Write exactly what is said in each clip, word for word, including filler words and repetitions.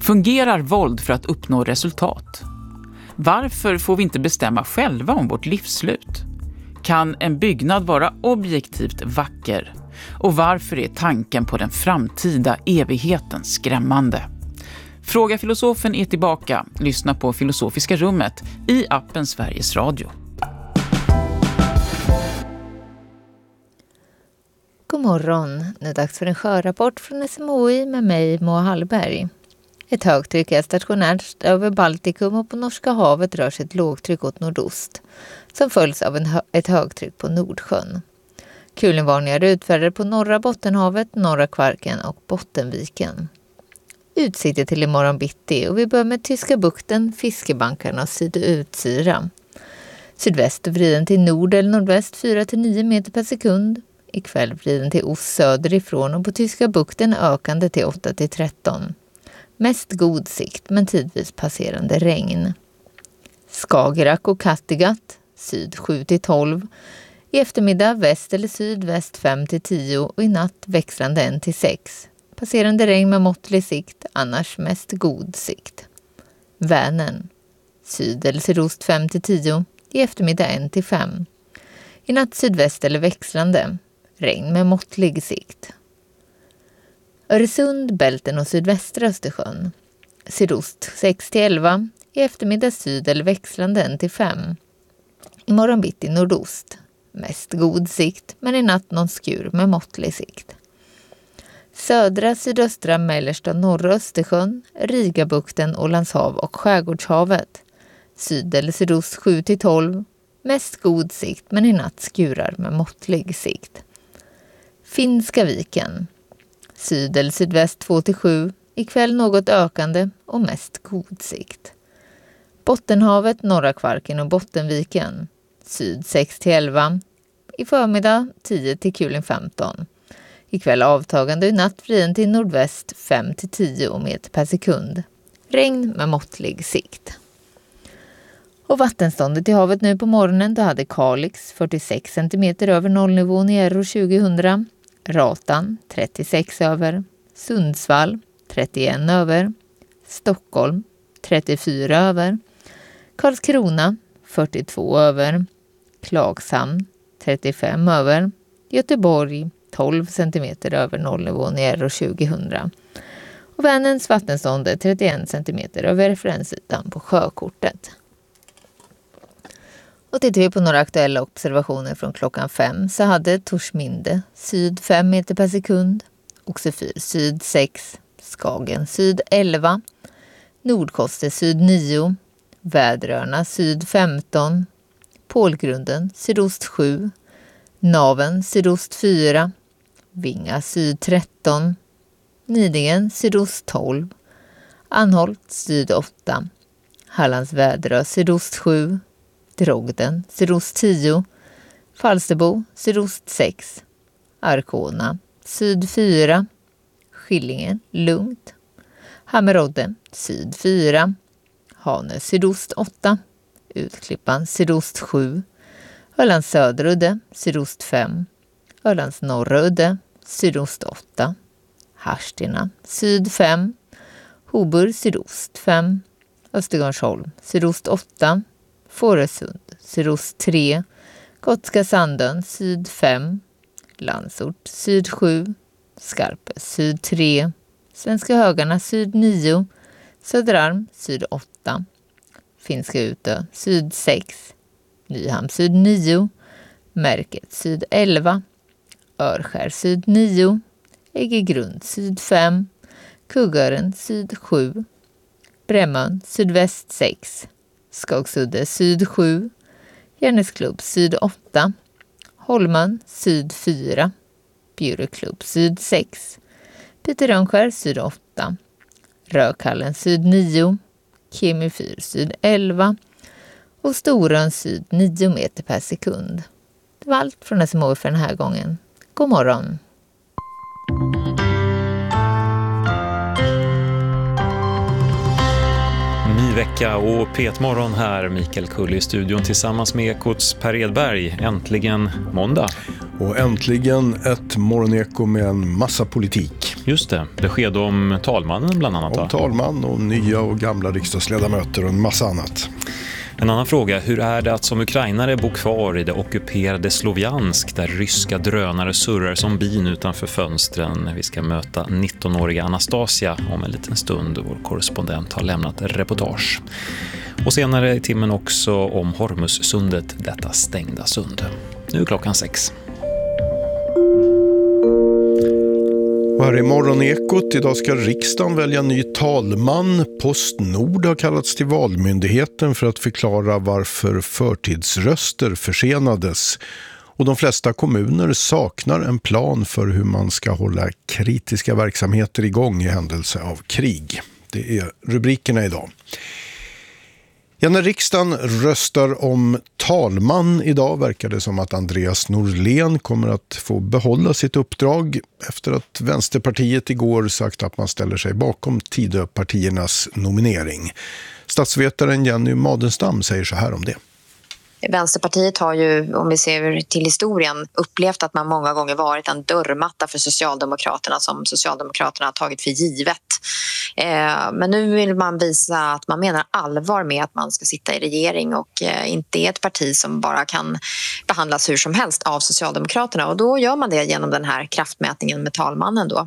Fungerar våld för att uppnå resultat? Varför får vi inte bestämma själva om vårt livsslut? Kan en byggnad vara objektivt vacker? Och varför är tanken på den framtida evigheten skrämmande? Fråga filosofen är tillbaka. Lyssna på Filosofiska rummet i appen Sveriges Radio. God morgon. Nu är det dags för en sjörapport från S M H I med mig, Moa Hallberg. Ett högtryck är stationärt över Baltikum och på Norska havet rör sig ett lågtryck åt nordost, som följs av en hö- ett högtryck på Nordsjön. Kulinvarningar är utfärdade på norra Bottenhavet, norra Kvarken och Bottenviken. Utsikter till imorgon bitti och vi börjar med Tyska bukten, fiskebankarna och sydutsyra. Sydväst vriden till nord eller nordväst fyra till nio meter per sekund. Ikväll vriden till ost söderifrån och på Tyska bukten ökande till åtta till tretton. Mest god sikt men tidvis passerande regn. Skagerrak och Kattegatt, syd sju till tolv. I eftermiddag väst eller sydväst fem till tio och i natt växlande en till sex. Passerande regn med måttlig sikt, annars mest god sikt. Vänern, syd eller sydost fem till tio. I eftermiddag en till fem. I natt sydväst eller växlande. Regn med måttlig sikt. Öresund, Bälten och sydvästra Östersjön. Sydost sex till elva. I eftermiddag syd eller växlande en till fem. Imorgon bitti nordost. Mest god sikt men i natt någon skur med måttlig sikt. Södra, sydöstra, mellersta och norra Östersjön. Rigabukten, Ålandshav och Skärgårdshavet. Syd eller sydost sju till tolv. Mest god sikt men i natt skurar med måttlig sikt. Finska viken. Syd eller sydväst två till sju. Ikväll något ökande och mest god sikt. Bottenhavet, norra Kvarken och Bottenviken. Syd sex till elva. I förmiddag tio till kulin femton. Ikväll avtagande och i natt vriden till nordväst fem till tio meter per sekund. Regn med måttlig sikt. Och vattenståndet i havet nu på morgonen, då hade Kalix fyrtiosex centimeter över nollnivån i Euro tjugohundra. Ratan trettiosex över. Sundsvall trettioen över. Stockholm trettiofyra över. Karlskrona fyrtiotvå över. Klagshamn trettiofem över. Göteborg tolv centimeter över nollnivån i Euro tjugohundra. Och Vänerns vattenstånd är trettioen centimeter över referensytan på sjökortet. Och tittar vi på några aktuella observationer från klockan fem så hade Torsminde syd fem meter per sekund, Oxefyr syd sex, Skagen syd elva, Nordkoster syd nio, Väderöarna syd femton, Pålgrunden sydost sju, Naven sydost fyra, Vinga syd tretton, Nidingen sydost tolv, Anholt syd åtta, Hallands Väderö sydost sju, Drogden sydost tio, Falsterbo sydost sex, Arkona syd fyra, Skillingen lugnt, Hammerodde syd fyra, Hanö sydost åtta, Utklippan sydost sju, Ölands söderudde sydost fem, Ölands norra udde sydost åtta, Harstina syd fem, Hobur sydost fem, Östergarnsholm sydost åtta, Fårösund sydost tre, Gotska Sandön syd fem, Landsort syd sju, Skarpe syd tre, Svenska Högarna syd nio, Söderarm syd åtta, Finska Utö syd sex, Nyhamn syd nio, Märket syd elva, Örskär syd nio, Äggegrund syd fem, Kuggören syd sju, Brämmön sydväst sex, Skagsudde syd sju, Järnesklubb syd åtta, Holmön syd fyra, Bjureklubb syd sex, Piterönskär syd åtta, Rökallen syd nio, Kemifyr syd elva och Storön syd nio meter per sekund. Det var allt från S M H I för den här gången. God morgon! Ny vecka och P ett morgon här, Mikael Kull i studion tillsammans med Ekots Per Edberg. Äntligen måndag. Och äntligen ett morgoneko med en massa politik. Just det, besked om talmannen bland annat. Om talman och nya och gamla riksdagsledamöter och en massa annat. En annan fråga, hur är det att som ukrainare bo kvar i det ockuperade Sloviansk där ryska drönare surrar som bin utanför fönstren? Vi ska möta nittonåriga Anastasia om en liten stund. Vår korrespondent har lämnat reportage. Och senare i timmen också om Hormuzsundet, detta stängda sund. Nu är klockan sex. Och här i Morgonekot, idag ska riksdagen välja ny talman. Postnord har kallats till valmyndigheten för att förklara varför förtidsröster försenades. Och de flesta kommuner saknar en plan för hur man ska hålla kritiska verksamheter igång i händelse av krig. Det är rubrikerna idag. Ja, när riksdagen röstar om talman idag verkar det som att Andreas Norlén kommer att få behålla sitt uppdrag efter att Vänsterpartiet igår sagt att man ställer sig bakom Tidöpartiernas nominering. Statsvetaren Jenny Madenstam säger så här om det. Vänsterpartiet har ju, om vi ser till historien, upplevt att man många gånger varit en dörrmatta för Socialdemokraterna som Socialdemokraterna har tagit för givet. Eh, men nu vill man visa att man menar allvar med att man ska sitta i regering och eh, inte är ett parti som bara kan behandlas hur som helst av Socialdemokraterna. Och då gör man det genom den här kraftmätningen med talmannen då.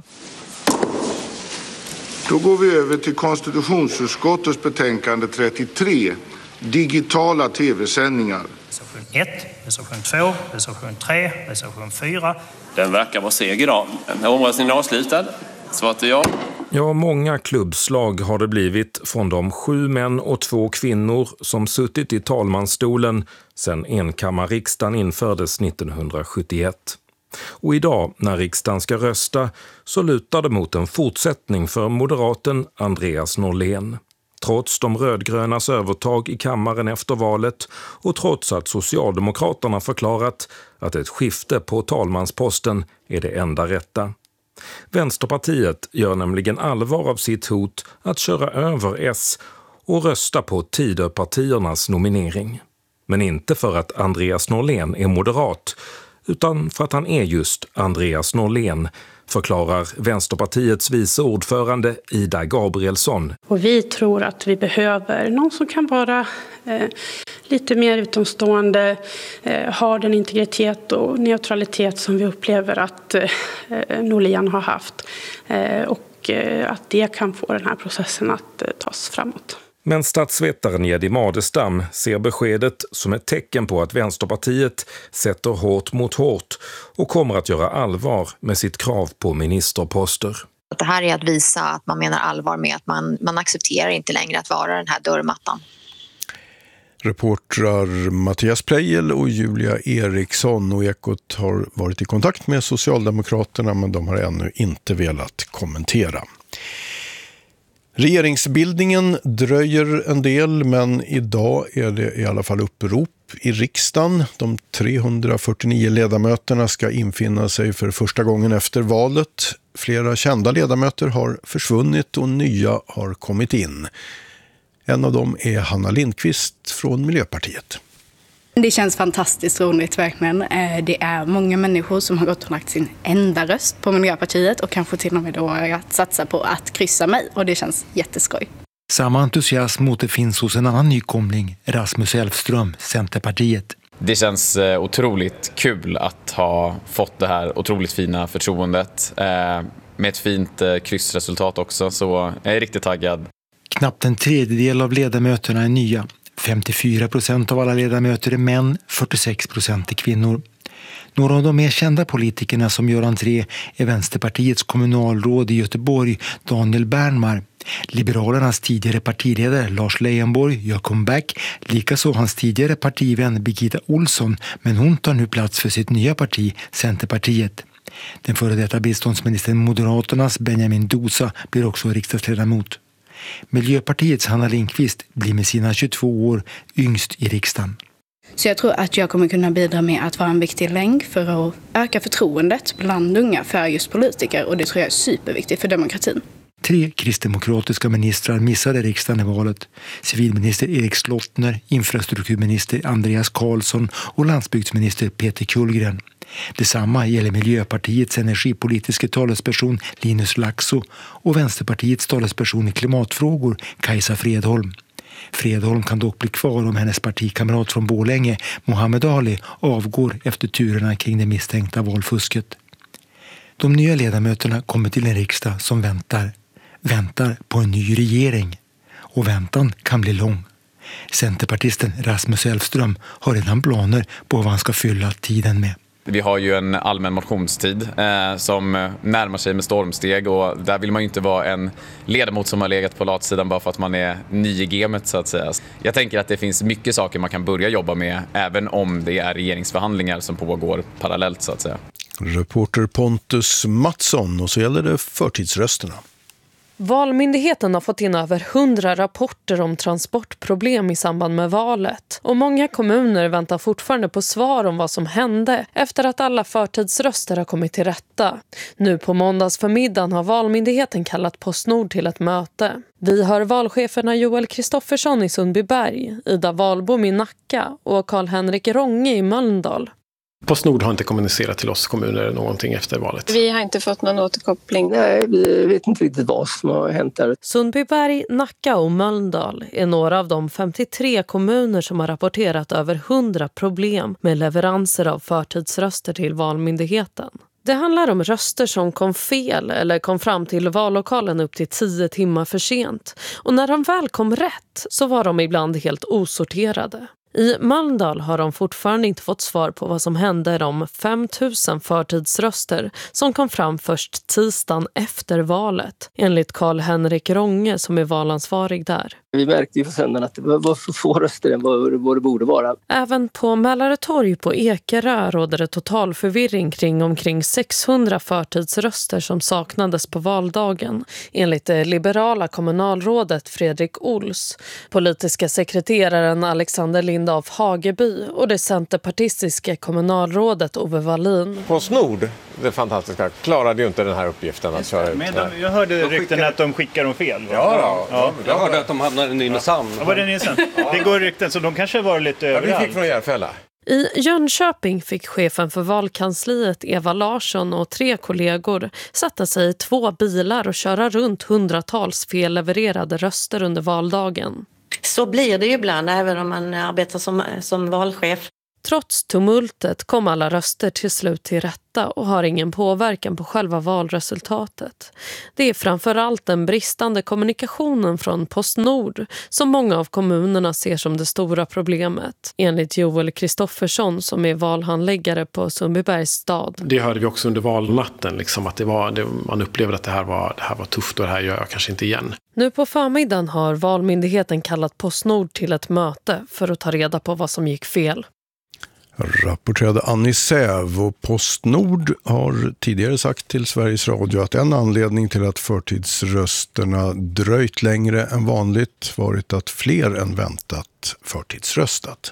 Då går vi över till konstitutionsutskottets betänkande trettiotre. Digitala tv-sändningar. Reservation ett, reservation två, reservation tre, reservation fyra. Den verkar vara seg idag. Omröstningen är avslutad. Svaret är ja. Ja, många klubbslag har det blivit från de sju män och två kvinnor som suttit i talmansstolen sedan enkammarriksdagen infördes nittonhundrasjuttioett. Och idag, när riksdagen ska rösta, så lutar det mot en fortsättning för moderaten Andreas Norlén. Trots de rödgrönas övertag i kammaren efter valet och trots att Socialdemokraterna förklarat att ett skifte på talmansposten är det enda rätta. Vänsterpartiet gör nämligen allvar av sitt hot att köra över S och rösta på Tidöpartiernas nominering. Men inte för att Andreas Norlén är moderat, utan för att han är just Andreas Norlén, förklarar Vänsterpartiets vice ordförande Ida Gabrielsson. Och vi tror att vi behöver någon som kan vara eh, lite mer utomstående, eh, ha den integritet och neutralitet som vi upplever att eh, Norlén har haft. Eh, och eh, att det kan få den här processen att eh, tas framåt. Men statsvetaren Jenny Madenstam ser beskedet som ett tecken på att Vänsterpartiet sätter hårt mot hårt och kommer att göra allvar med sitt krav på ministerposter. Det här är att visa att man menar allvar med att man, man accepterar inte längre att vara den här dörrmattan. Reportrar Mattias Plejel och Julia Eriksson och Ekot har varit i kontakt med Socialdemokraterna, men de har ännu inte velat kommentera. Regeringsbildningen dröjer en del, men idag är det i alla fall upprop i riksdagen. De trehundrafyrtionio ledamöterna ska infinna sig för första gången efter valet. Flera kända ledamöter har försvunnit och nya har kommit in. En av dem är Hanna Lindqvist från Miljöpartiet. Det känns fantastiskt roligt verkligen. Det är många människor som har gått och lagt sin enda röst på Miljöpartiet och kanske till och med då att satsa på att kryssa mig, och det känns jätteskoj. Samma entusiasm återfinns hos en annan nykomling, Rasmus Elfström, Centerpartiet. Det känns otroligt kul att ha fått det här otroligt fina förtroendet med ett fint kryssresultat också, så jag är riktigt taggad. Knappt en tredjedel av ledamöterna är nya. femtiofyra procent av alla ledamöter är män, fyrtiosex procent är kvinnor. Några av de mer kända politikerna som gör entré är Vänsterpartiets kommunalråd i Göteborg, Daniel Bernmar. Liberalernas tidigare partiledare Lars Leijonborg gör comeback, likaså hans tidigare partivän Birgitta Olsson, men hon tar nu plats för sitt nya parti, Centerpartiet. Den före detta biståndsministern Moderaternas Benjamin Dosa blir också riksdagsledamot. Miljöpartiets Hanna Lindqvist blir med sina tjugotvå år yngst i riksdagen. Så jag tror att jag kommer kunna bidra med att vara en viktig länk för att öka förtroendet bland unga för just politiker, och det tror jag är superviktigt för demokratin. Tre kristdemokratiska ministrar missade riksdagen i valet. Civilminister Erik Slottner, infrastrukturminister Andreas Karlsson och landsbygdsminister Peter Kullgren. Detsamma gäller Miljöpartiets energipolitiska talesperson Linus Laxo och Vänsterpartiets talesperson i klimatfrågor Kajsa Fredholm. Fredholm kan dock bli kvar om hennes partikamrat från Borlänge, Mohammed Ali, avgår efter turerna kring det misstänkta valfusket. De nya ledamöterna kommer till en riksdag som väntar, väntar på en ny regering. Och väntan kan bli lång. Centerpartisten Rasmus Elfström har redan planer på vad han ska fylla tiden med. Vi har ju en allmän motionstid eh, som närmar sig med stormsteg och där vill man ju inte vara en ledamot som har legat på latsidan bara för att man är ny i gamet så att säga. Jag tänker att det finns mycket saker man kan börja jobba med även om det är regeringsförhandlingar som pågår parallellt så att säga. Reporter Pontus Mattsson, och så gäller det förtidsrösterna. Valmyndigheten har fått in över hundra rapporter om transportproblem i samband med valet. Och många kommuner väntar fortfarande på svar om vad som hände efter att alla förtidsröster har kommit till rätta. Nu på måndagsförmiddagen har Valmyndigheten kallat PostNord till ett möte. Vi hör valcheferna Joel Kristoffersson i Sundbyberg, Ida Wahlbom i Nacka och Karl-Henrik Ronge i Mölndal. PostNord har inte kommunicerat till oss kommuner någonting efter valet. Vi har inte fått någon återkoppling. Nej, vi vet inte riktigt vad som har hänt där. Sundbyberg, Nacka och Mölndal är några av de femtiotre kommuner som har rapporterat över hundra problem med leveranser av förtidsröster till Valmyndigheten. Det handlar om röster som kom fel eller kom fram till vallokalen upp till tio timmar för sent. Och när de väl kom rätt så var de ibland helt osorterade. I Mölndal har de fortfarande inte fått svar på vad som hände de fem tusen förtidsröster som kom fram först tisdagen efter valet, enligt Karl-Henrik Ronge som är valansvarig där. Vi märkte ju för söndagen att det var för få röster än vad det borde vara. Även på Mälaretorg på Ekerö råder det total förvirring kring omkring sexhundra förtidsröster som saknades på valdagen, enligt det liberala kommunalrådet Fredrik Ols, politiska sekreteraren Alexander Lind av Hageby och det centerpartistiska kommunalrådet Ove Wallin. PostNord, det fantastiska, klarade ju inte den här uppgiften att köra ut. Men de, jag hörde rykten skickar... att de skickar dem fel. Va? Ja, ja, ja, jag hörde att de hamnade i Nynäshamn. Ja, var det Nynäshamn? Ja. Det går rykten så de kanske var lite överallt. Ja, vi fick från Järfälla. I Jönköping fick chefen för valkansliet Eva Larsson och tre kollegor sätta sig i två bilar och köra runt hundratals fellevererade röster under valdagen. Så blir det ju ibland även om man arbetar som, som valchef. Trots tumultet kom alla röster till slut till rätta och har ingen påverkan på själva valresultatet. Det är framförallt den bristande kommunikationen från PostNord som många av kommunerna ser som det stora problemet, enligt Joel Kristoffersson som är valhandläggare på Sundbybergs stad. Det hörde vi också under valnatten, liksom, att det var, det, man upplevde att det här, var, det här var tufft och det här gör jag kanske inte igen. Nu på förmiddagen har Valmyndigheten kallat PostNord till ett möte för att ta reda på vad som gick fel. Rapporterade Annie Säv, och PostNord har tidigare sagt till Sveriges Radio att en anledning till att förtidsrösterna dröjt längre än vanligt varit att fler än väntat förtidsröstat.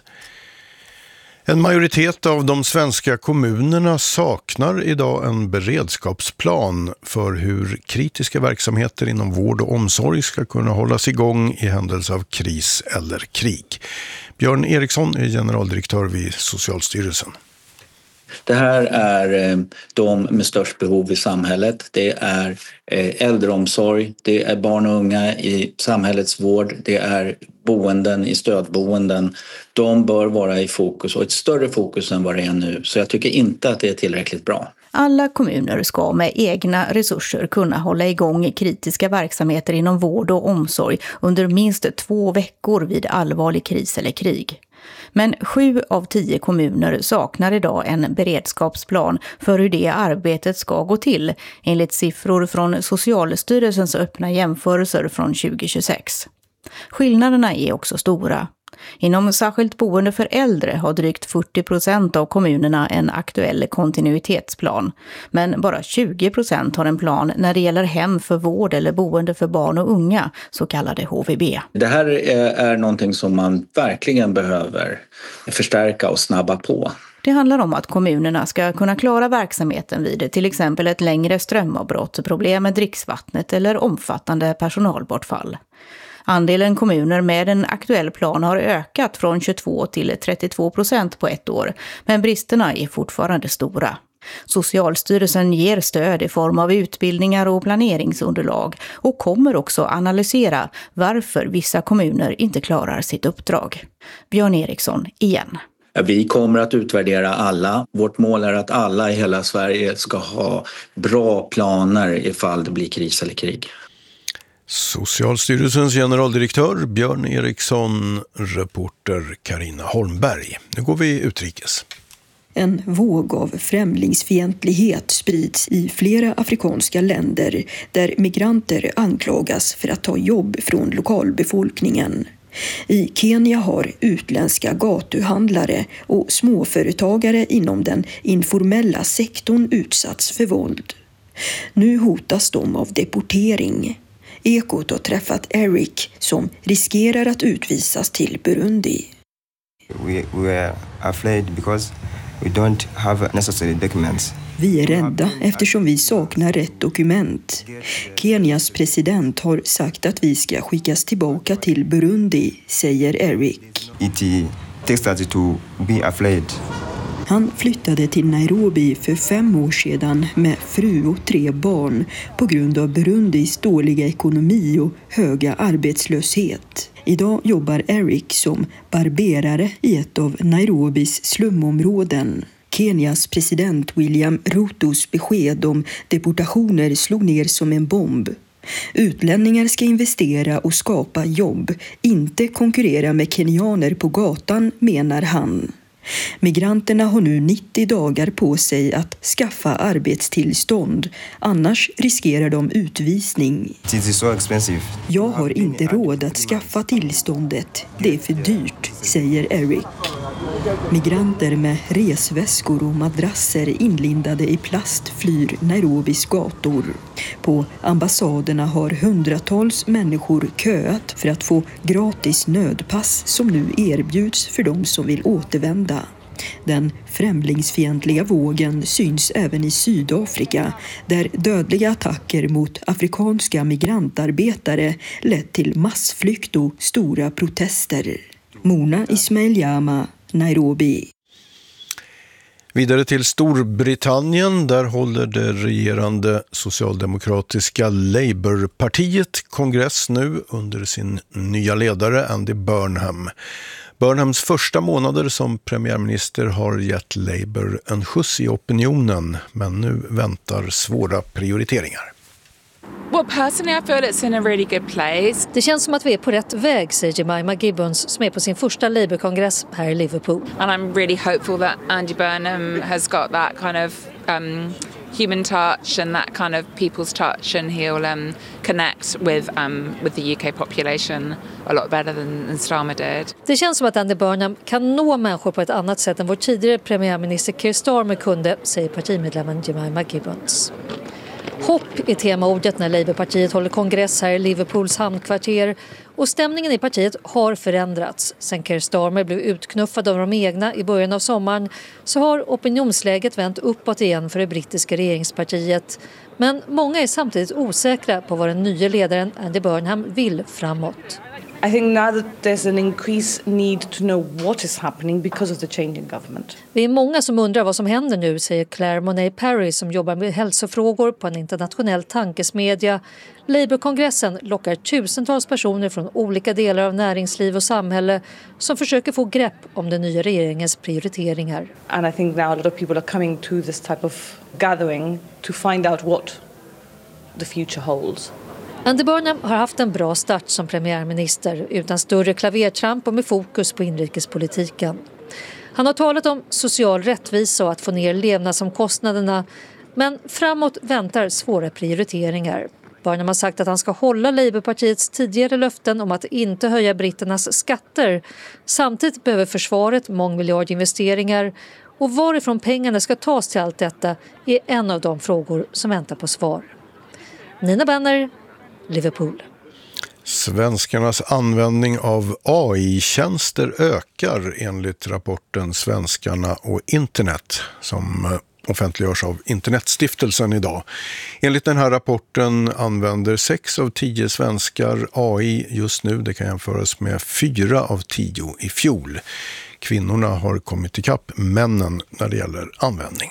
En majoritet av de svenska kommunerna saknar idag en beredskapsplan för hur kritiska verksamheter inom vård och omsorg ska kunna hållas igång i händelse av kris eller krig. Björn Eriksson är generaldirektör vid Socialstyrelsen. Det här är de med störst behov i samhället. Det är äldreomsorg, det är barn och unga i samhällets vård, det är boenden i stödboenden. De bör vara i fokus och ett större fokus än vad det är nu. Så jag tycker inte att det är tillräckligt bra. Alla kommuner ska med egna resurser kunna hålla igång kritiska verksamheter inom vård och omsorg under minst två veckor vid allvarlig kris eller krig. Men sju av tio kommuner saknar idag en beredskapsplan för hur det arbetet ska gå till, enligt siffror från Socialstyrelsens öppna jämförelser från tjugo tjugosex. Skillnaderna är också stora. Inom särskilt boende för äldre har drygt fyrtio procent av kommunerna en aktuell kontinuitetsplan. Men bara tjugo procent har en plan när det gäller hem för vård eller boende för barn och unga, så kallade H V B. Det här är, är någonting som man verkligen behöver förstärka och snabba på. Det handlar om att kommunerna ska kunna klara verksamheten vid till exempel ett längre strömavbrott, problem med dricksvattnet eller omfattande personalbortfall. Andelen kommuner med en aktuell plan har ökat från tjugotvå till trettiotvå procent på ett år, men bristerna är fortfarande stora. Socialstyrelsen ger stöd i form av utbildningar och planeringsunderlag och kommer också analysera varför vissa kommuner inte klarar sitt uppdrag. Björn Eriksson igen. Vi kommer att utvärdera alla. Vårt mål är att alla i hela Sverige ska ha bra planer ifall det blir kris eller krig. Socialstyrelsens generaldirektör Björn Eriksson, reporter Carina Holmberg. Nu går vi utrikes. En våg av främlingsfientlighet sprids i flera afrikanska länder där migranter anklagas för att ta jobb från lokalbefolkningen. I Kenya har utländska gatuhandlare och småföretagare inom den informella sektorn utsatts för våld. Nu hotas de av deportering. Ekot har träffat Eric som riskerar att utvisas till Burundi. We, we are afraid because we don't have necessary documents. Vi är rädda eftersom vi saknar rätt dokument. Kenias president har sagt att vi ska skickas tillbaka till Burundi, säger Eric. It takes us to be afraid. Han flyttade till Nairobi för fem år sedan med fru och tre barn på grund av Burundis dåliga ekonomi och höga arbetslöshet. Idag jobbar Eric som barberare i ett av Nairobis slumområden. Kenias president William Rutos besked om deportationer slog ner som en bomb. Utlänningar ska investera och skapa jobb, inte konkurrera med kenyaner på gatan, menar han. Migranterna har nu nittio dagar på sig att skaffa arbetstillstånd, annars riskerar de utvisning. It is so expensive. Jag har inte råd att skaffa tillståndet, det är för dyrt, säger Eric. Migranter med resväskor och madrasser inlindade i plast flyr Nairobis gator. På ambassaderna har hundratals människor köat för att få gratis nödpass som nu erbjuds för de som vill återvända. Den främlingsfientliga vågen syns även i Sydafrika där dödliga attacker mot afrikanska migrantarbetare lett till massflykt och stora protester. Mona Ismail-Jama, Nairobi. Vidare till Storbritannien, där håller det regerande socialdemokratiska Labourpartiet kongress nu under sin nya ledare Andy Burnham. Burnhams första månader som premiärminister har gett Labour en skjuts i opinionen, men nu väntar svåra prioriteringar. Well, personally, I feel it's in a really good place. Det känns som att vi är på rätt väg, säger Jemima Gibbons som är på sin första Labour-kongress här i Liverpool. And I'm really hopeful that Andy Burnham has got that kind of um, human touch and that kind of people's touch, and he'll um, connect with um, with the U K population a lot better than, than Starmer did. Det känns som att Andy Burnham kan nå människor på ett annat sätt än vår tidigare premiärminister Keir Starmer kunde, säger partimedlemmen Jemima Gibbons. Hopp är temaordet när Labourpartiet håller kongress här i Liverpools hamnkvarter, och stämningen i partiet har förändrats. Sen Keir Starmer blev utknuffad av de egna i början av sommaren så har opinionsläget vänt uppåt igen för det brittiska regeringspartiet. Men många är samtidigt osäkra på vad den nya ledaren Andy Burnham vill framåt. I think now that there's an increased need to know what is happening because of the change in government. Vi är många som undrar vad som händer nu, säger Claire Monet-Parry som jobbar med hälsofrågor på en internationell tankesmedja. Labour-kongressen lockar tusentals personer från olika delar av näringsliv och samhälle som försöker få grepp om den nya regeringens prioriteringar. And I think now a lot of people are coming to this type of gathering to find out what the future holds. Andy Burnham har haft en bra start som premiärminister utan större klavertramp och med fokus på inrikespolitiken. Han har talat om social rättvisa och att få ner levnadsomkostnaderna, men framåt väntar svåra prioriteringar. Burnham har sagt att han ska hålla Labourpartiets tidigare löften om att inte höja britternas skatter. Samtidigt behöver försvaret mångmiljardinvesteringar, och varifrån pengarna ska tas till allt detta är en av de frågor som väntar på svar. Nina Benner, Liverpool. Svenskarnas användning av A I-tjänster ökar enligt rapporten Svenskarna och internet som offentliggörs av Internetstiftelsen idag. Enligt den här rapporten använder sex av tio svenskar A I just nu. Det kan jämföras med fyra av tio i fjol. Kvinnorna har kommit ikapp männen när det gäller användning.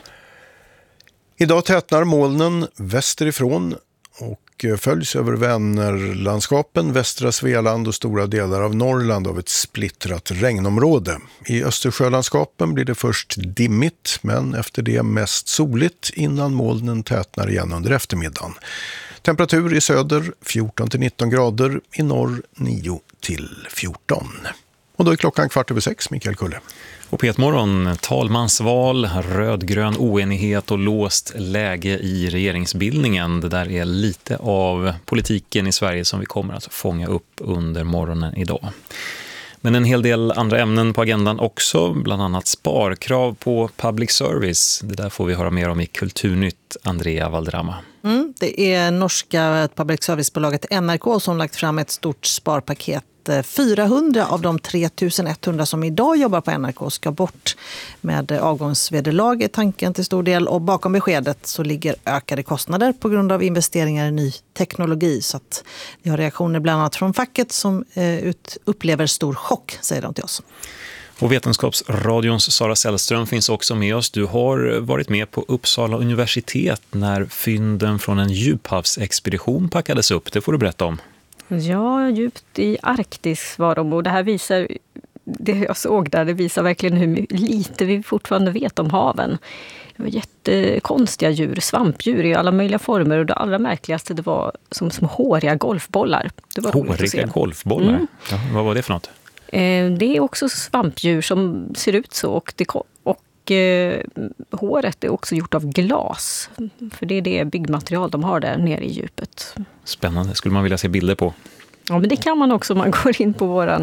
Idag tätnar molnen västerifrån och följs över Vänerlandskapen, västra Svealand och stora delar av Norrland av ett splittrat regnområde. I Östersjölandskapen blir det först dimmigt men efter det mest soligt innan molnen tätnar igen under eftermiddagen. Temperatur i söder fjorton till nitton grader, i norr nio till fjorton. Och då är klockan kvart över sex, Mikael Kulle. Och P ett morgon, talmansval, rödgrön oenighet och låst läge i regeringsbildningen. Det där är lite av politiken i Sverige som vi kommer att fånga upp under morgonen idag. Men en hel del andra ämnen på agendan också, bland annat sparkrav på public service. Det där får vi höra mer om i Kulturnytt, Andrea Valderrama. Mm, det är norska public service-bolaget N R K som lagt fram ett stort sparpaket. fyrahundra av de tre tusen etthundra som idag jobbar på N R K ska bort med avgångsvederlag är tanken till stor del. Och bakom beskedet så ligger ökade kostnader på grund av investeringar i ny teknologi. Så att vi har reaktioner bland annat från facket som eh, ut, upplever stor chock, säger de till oss. Och Vetenskapsradions Sara Sällström finns också med oss. Du har varit med på Uppsala universitet när fynden från en djuphavsexpedition packades upp. Det får du berätta om. Ja, djupt i Arktis var de, och det här visar, det jag såg där, det visar verkligen hur lite vi fortfarande vet om haven. Det var jättekonstiga djur, svampdjur i alla möjliga former, och det allra märkligaste det var som små håriga golfbollar. Det var håriga golfbollar? Mm. Ja, vad var det för något? Det är också svampdjur som ser ut så, och det Och eh, håret är också gjort av glas. För det är det byggmaterial de har där nere i djupet. Spännande. Skulle man vilja se bilder på? Ja, men det kan man också om man går in på vår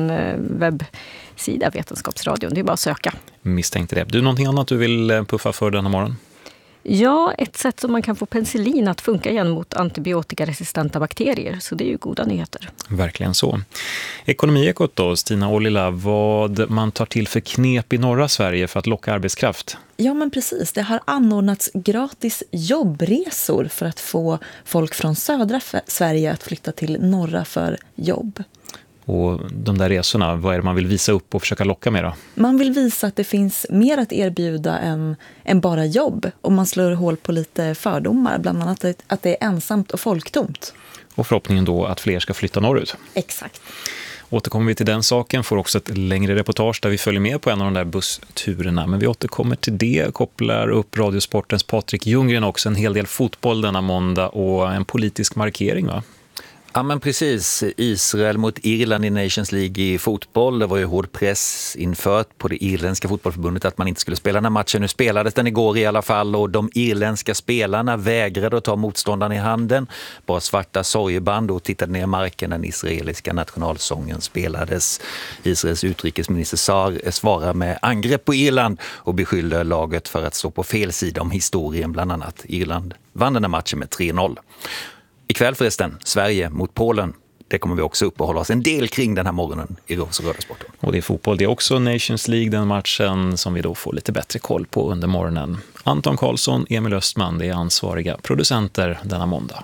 webbsida Vetenskapsradion. Det är bara att söka. Misstänkte det. Du, någonting annat du vill puffa för den här morgonen? Ja, ett sätt som man kan få penicillin att funka igen mot antibiotikaresistenta bakterier. Så det är ju goda nyheter. Verkligen så. Ekonomiekot då, Stina Ollila, vad man tar till för knep i norra Sverige för att locka arbetskraft? Ja, men precis. Det har anordnats gratis jobbresor för att få folk från södra Sverige att flytta till norra för jobb. Och de där resorna, vad är det man vill visa upp och försöka locka med då? Man vill visa att det finns mer att erbjuda än, än bara jobb. Och man slår hål på lite fördomar, bland annat att det är ensamt och folktomt. Och förhoppningen då att fler ska flytta norrut. Exakt. Återkommer vi till den saken, får också ett längre reportage där vi följer med på en av de där bussturerna. Men vi återkommer till det, kopplar upp Radiosportens Patrik Ljunggren också, en hel del fotboll denna måndag och en politisk markering, va? Ja, men precis. Israel mot Irland i Nations League i fotboll. Det var ju hård press infört på det irländska fotbollförbundet att man inte skulle spela den här matchen. Nu spelades den igår i alla fall, och de irländska spelarna vägrade att ta motståndaren i handen. Bara svarta sorgeband och tittade ner i marken när den israeliska nationalsången spelades. Israels utrikesminister Sar svarade med angrepp på Irland och beskyllde laget för att stå på fel sida om historien bland annat. Irland vann den här matchen med tre noll. Ikväll förresten, Sverige mot Polen. Det kommer vi också uppehålla oss en del kring den här morgonen i Röda-sporten. Och det är fotboll, det är också Nations League, den matchen som vi då får lite bättre koll på under morgonen. Anton Karlsson, Emil Östman, det är ansvariga producenter denna måndag.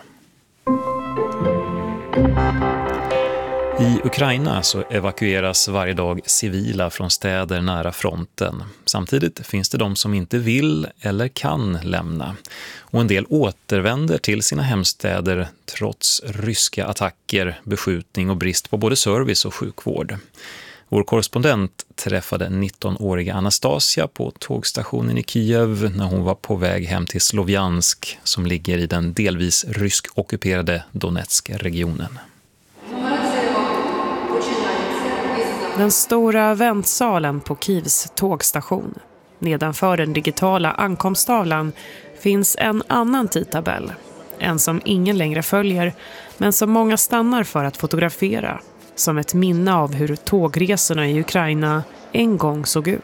I Ukraina så evakueras varje dag civila från städer nära fronten. Samtidigt finns det de som inte vill eller kan lämna. Och en del återvänder till sina hemstäder trots ryska attacker, beskjutning och brist på både service och sjukvård. Vår korrespondent träffade nittonåriga Anastasia på tågstationen i Kiev när hon var på väg hem till Slovjansk som ligger i den delvis rysk-ockuperade Donetsk-regionen. Den stora väntsalen på Kievs tågstation. Nedanför den digitala ankomstavlan finns en annan tidtabell. En som ingen längre följer, men som många stannar för att fotografera. Som ett minne av hur tågresorna i Ukraina en gång såg ut.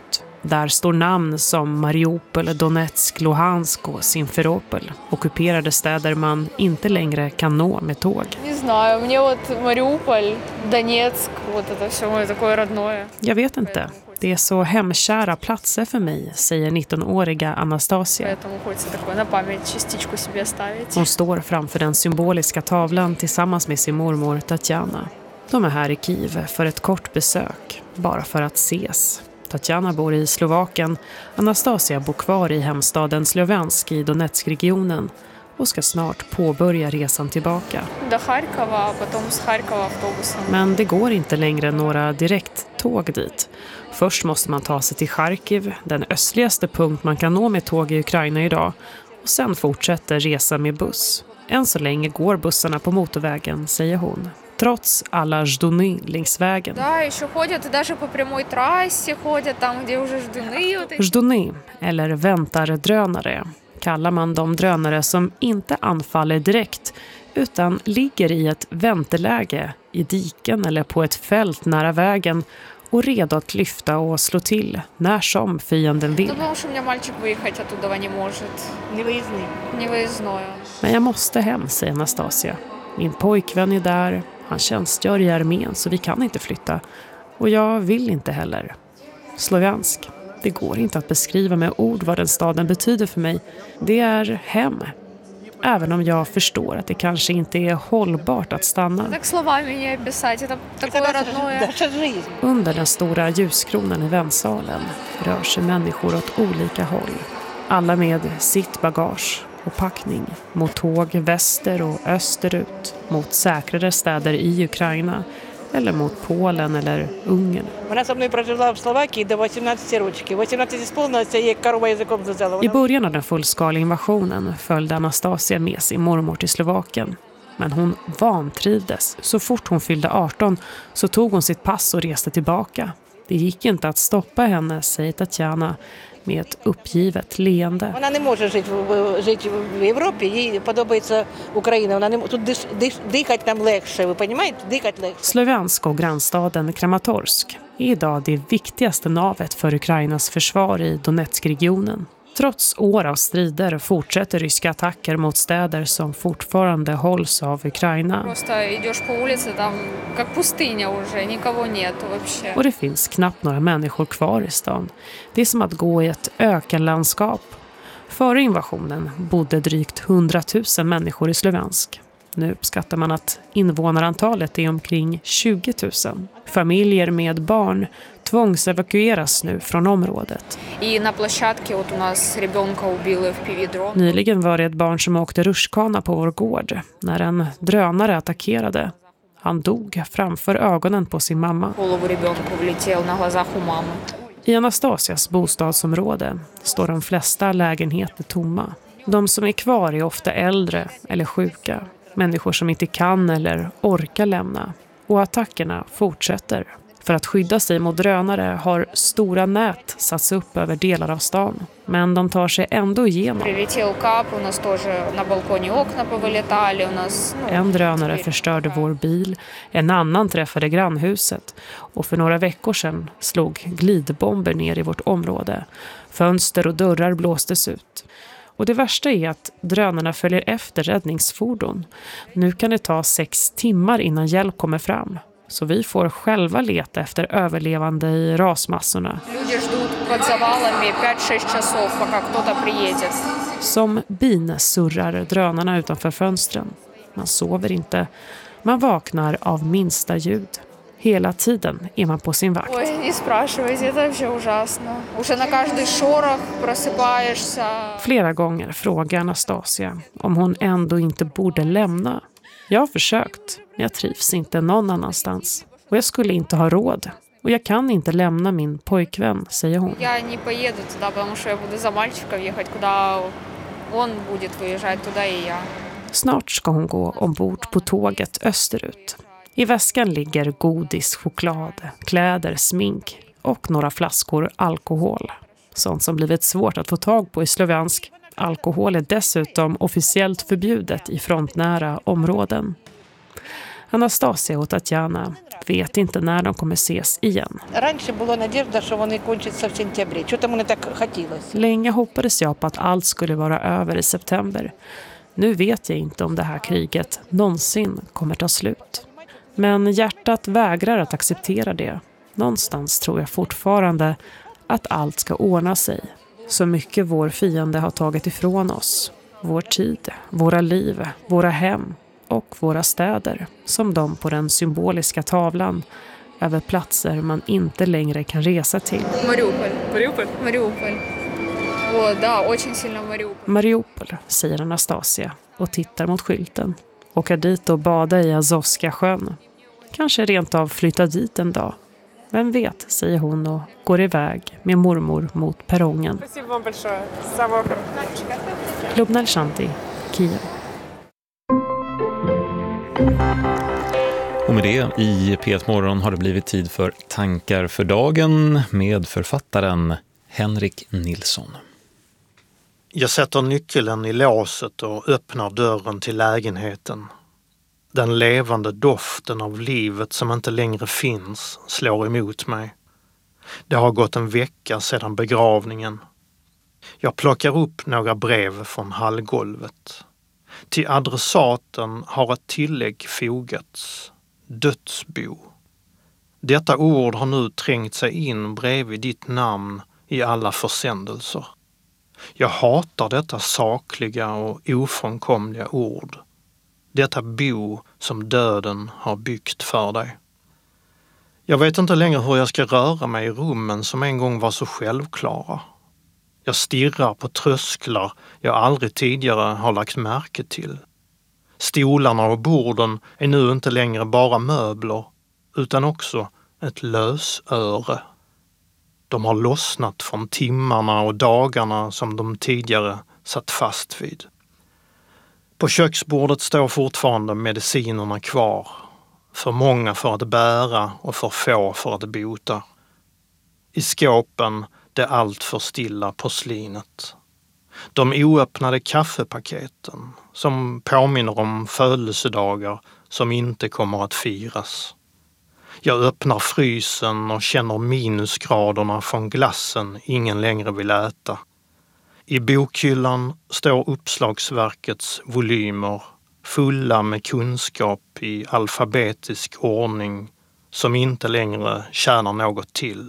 Där står namn som Mariupol, Donetsk, Luhansk och Simferopol. Ockuperade städer man inte längre kan nå med tåg. Не знаю, мне вот Мариуполь, Донецк, вот это всё такое родное. Jag vet inte. Det är så hemkära platser för mig, säger nittonåriga Anastasia. Поэтому хочется такое на память частичку себе оставить. Hon står framför den symboliska tavlan tillsammans med sin mormor Tatjana. De är här i Kiev för ett kort besök, bara för att ses. Tatjana bor i Slovakien, Anastasia bor kvar i hemstaden Slovensk i Donetsk-regionen och ska snart påbörja resan tillbaka. До Харькова, а потом с Харькова автобусом. Men det går inte längre några direkttåg dit. Först måste man ta sig till Charkiv, den östligaste punkt man kan nå med tåg i Ukraina idag, och sen fortsätter resa med buss. Än så länge går bussarna på motorvägen, säger hon. Trots alla Ждуны längs vägen. Да, еще ходят, и даже по прямой трассе ходят, там где уже Ждуны. Ждуны, eller väntardrönare, kallar man de drönare som inte anfaller direkt utan ligger i ett vänteläge i diken eller på ett fält nära vägen och redo att lyfta och slå till när som fienden vill. Думал, что у меня мальчик выехать оттуда не может. Не выездный. Не выездной. Men jag måste hem, säger Anastasia. Min pojkvän är där, han tjänstgör i armén så vi kan inte flytta. Och jag vill inte heller. Slovensk. Det går inte att beskriva med ord vad den staden betyder för mig. Det är hem. Även om jag förstår att det kanske inte är hållbart att stanna. Так словами не описать, это такое родное. Under den stora ljuskronan i väntsalen rör sig människor åt olika håll. Alla med sitt bagage och packning mot tåg väster och österut, mot säkrare städer i Ukraina eller mot Polen eller Ungern. I början av den fullskaliga invasionen följde Anastasia med sin mormor till Slovakien. Men hon vantrivdes. Så fort hon fyllde arton så tog hon sitt pass och reste tillbaka. Det gick inte att stoppa henne, säger Tatjana med ett uppgivet leende. Hon не може жити жити в Європі, їй подобається Україна. Вона не тут дихати нам легше, ви розумієте? Дихати легше. Slovensk och grannstaden Kramatorsk är idag det viktigaste navet för Ukrainas försvar i Donetsk-regionen. Trots år av strider fortsätter ryska attacker mot städer som fortfarande hålls av Ukraina. Просто идешь по улице, там как пустыня уже, никого нет вообще. Och det finns knappt några människor kvar i stan. Det är som att gå i ett ökenlandskap. Före invasionen bodde drygt hundratusen människor i Slovensk. Nu uppskattar man att invånarantalet är omkring tjugo tusen. Familjer med barn tvångsevakueras nu från området. Nyligen var det ett barn som åkte rutschkana på vår gård när en drönare attackerade. Han dog framför ögonen på sin mamma. I Anastasias bostadsområde står de flesta lägenheter tomma. De som är kvar är ofta äldre eller sjuka. Människor som inte kan eller orkar lämna. Och attackerna fortsätter. För att skydda sig mot drönare har stora nät satts upp över delar av stan. Men de tar sig ändå igenom. En drönare förstörde vår bil. En annan träffade grannhuset. Och för några veckor sedan slog glidbomber ner i vårt område. Fönster och dörrar blåstes ut. Och det värsta är att drönarna följer efter räddningsfordon. Nu kan det ta sex timmar innan hjälp kommer fram. Så vi får själva leta efter överlevande i rasmassorna. Som bin surrar drönarna utanför fönstren. Man sover inte. Man vaknar av minsta ljud. Hela tiden är man på sin vakt. Ой, не спрашивайте, это вообще ужасно. Уже на каждый шорох просыпаешься. Flera gånger frågar Anastasia om hon ändå inte borde lämna. Jag har försökt, men jag trivs inte någon annanstans. Och jag skulle inte ha råd. Och jag kan inte lämna min pojkvän, säger hon. Я не поеду туда, потому что я буду за мальчиком ехать, куда он будет выезжать, туда и я. Snart ska hon gå ombord på tåget österut. I väskan ligger godis, choklad, kläder, smink och några flaskor alkohol. Sånt som blivit svårt att få tag på i Slovensk. Alkohol är dessutom officiellt förbjudet i frontnära områden. Anastasia och Tatjana vet inte när de kommer ses igen. Länge hoppades jag på att allt skulle vara över i september. Nu vet jag inte om det här kriget någonsin kommer ta slut. Men hjärtat vägrar att acceptera det. Någonstans tror jag fortfarande att allt ska ordna sig. Så mycket vår fiende har tagit ifrån oss. Vår tid, våra liv, våra hem och våra städer. Som de på den symboliska tavlan över platser man inte längre kan resa till. Mariupol. Mariupol. Mariupol. О, да, очень сильно Mariupol. Mariupol, säger Anastasia och tittar mot skylten. Åka dit och bada i Azovska sjön. Kanske rent av flytta dit en dag. Vem vet, säger hon och går iväg med mormor mot perrongen. Lubna Alshanti, Kiev. Och med det i P ett Morgon har det blivit tid för tankar för dagen med författaren Henrik Nilsson. Jag sätter nyckeln i låset och öppnar dörren till lägenheten. Den levande doften av livet som inte längre finns slår emot mig. Det har gått en vecka sedan begravningen. Jag plockar upp några brev från hallgolvet. Till adressaten har ett tillägg fogats. Dödsbo. Detta ord har nu trängt sig in bredvid ditt namn i alla försändelser. Jag hatar detta sakliga och ofrånkomliga ord. Detta bo som döden har byggt för dig. Jag vet inte längre hur jag ska röra mig i rummen som en gång var så självklara. Jag stirrar på trösklar jag aldrig tidigare har lagt märke till. Stolarna och borden är nu inte längre bara möbler utan också ett lösöre. De har lossnat från timmarna och dagarna som de tidigare satt fast vid. På köksbordet står fortfarande medicinerna kvar. För många för att bära och för få för att bota. I skåpen det allt för stilla porslinet. De oöppnade kaffepaketen som påminner om födelsedagar som inte kommer att firas. Jag öppnar frysen och känner minusgraderna från glassen ingen längre vill äta. I bokhyllan står uppslagsverkets volymer fulla med kunskap i alfabetisk ordning som inte längre tjänar något till.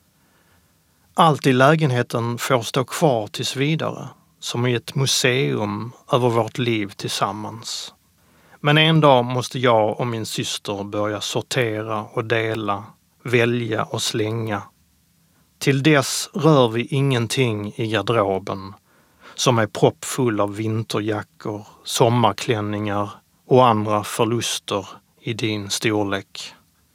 Allt i lägenheten får stå kvar tills vidare, som i ett museum över vårt liv tillsammans. Men en dag måste jag och min syster börja sortera och dela, välja och slänga. Till dess rör vi ingenting i garderoben som är proppfull av vinterjackor, sommarklänningar och andra förluster i din storlek.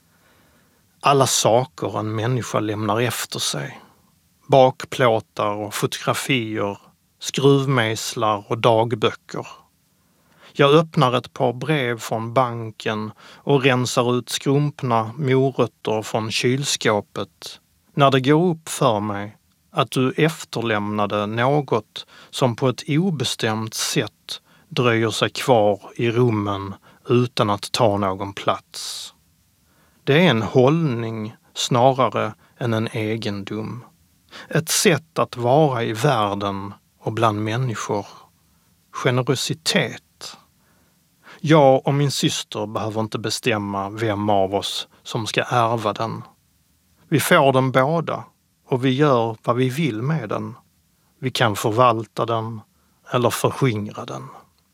Alla saker en människa lämnar efter sig. Bakplåtar och fotografier, skruvmejslar och dagböcker. Jag öppnar ett par brev från banken och rensar ut skrumpna morötter från kylskåpet när det går upp för mig att du efterlämnade något som på ett obestämt sätt dröjer sig kvar i rummen utan att ta någon plats. Det är en hållning snarare än en egendom. Ett sätt att vara i världen och bland människor. Generositet. Jag och min syster behöver inte bestämma vem av oss som ska ärva den. Vi får den båda och vi gör vad vi vill med den. Vi kan förvalta den eller förskingra den.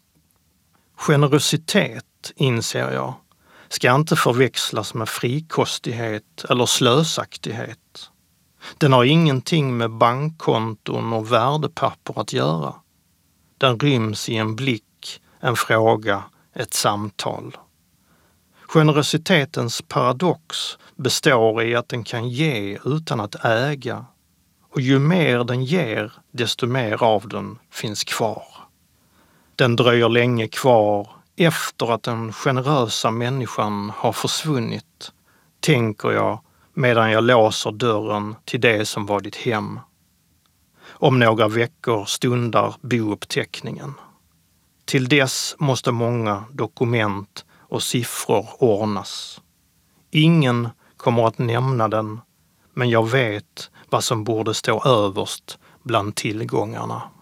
Generositet, inser jag, ska inte förväxlas med frikostighet eller slösaktighet. Den har ingenting med bankkonton och värdepapper att göra. Den ryms i en blick, en fråga, ett samtal. Generositetens paradox består i att den kan ge utan att äga. Och ju mer den ger, desto mer av den finns kvar. Den dröjer länge kvar efter att den generösa människan har försvunnit, tänker jag medan jag låser dörren till det som var ditt hem. Om några veckor stundar bouppteckningen. Till dess måste många dokument och siffror ordnas. Ingen kommer att nämna den, men jag vet vad som borde stå överst bland tillgångarna.